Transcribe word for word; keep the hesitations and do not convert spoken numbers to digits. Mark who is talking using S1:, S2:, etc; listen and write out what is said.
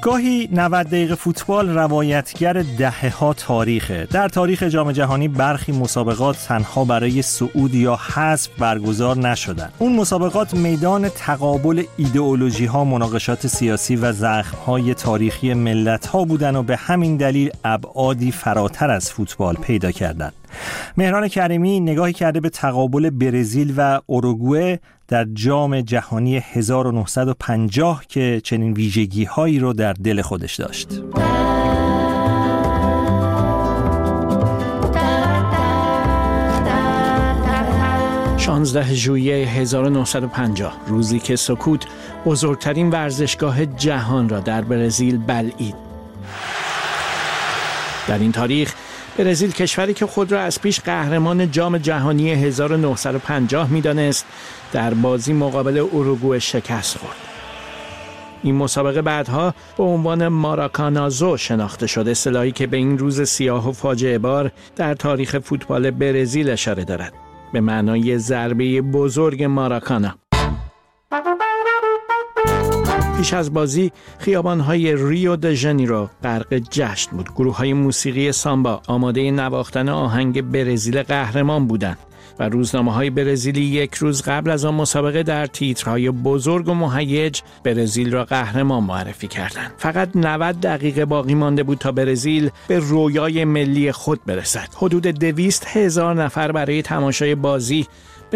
S1: گاهی نود دقیقه فوتبال روایتگر دهه‌ها تاریخه. در تاریخ جام جهانی برخی مسابقات تنها برای صعود یا حذف برگزار نشدند. اون مسابقات میدان تقابل ایدئولوژی‌ها، مناقشات سیاسی و زخم‌های تاریخی ملت‌ها بودند و به همین دلیل ابعادی فراتر از فوتبال پیدا کردند. مهران کریمی نگاهی کرده به تقابل برزیل و اوروگوئه در جام جهانی هزار و نهصد و پنجاه که چنین ویژگی‌هایی رو در دل خودش داشت.
S2: شانزده ژوئیه هزار و نهصد و پنجاه، روزی که سکوت بزرگترین ورزشگاه جهان را در برزیل بلعید. در این تاریخ برزیل، کشوری که خود را از پیش قهرمان جام جهانی هزار و نهصد و پنجاه می‌دانست، در بازی مقابل اوروگوئه شکست خورد. این مسابقه بعدها به عنوان ماراکانازو شناخته شده، اصطلاحی که به این روز سیاه و فاجعه بار در تاریخ فوتبال برزیل اشاره دارد، به معنای ضربه بزرگ ماراکانا. پیش از بازی خیابان‌های ریو د ژانیرو غرق جشن بود. گروه‌های موسیقی سامبا آماده نواختن آهنگ برزیل قهرمان بودند و روزنامه‌های برزیلی یک روز قبل از آن مسابقه در تیترهای بزرگ و مهیج برزیل را قهرمان معرفی کردند. فقط نود دقیقه باقی مانده بود تا برزیل به رویای ملی خود برسد. حدود دویست هزار نفر برای تماشای بازی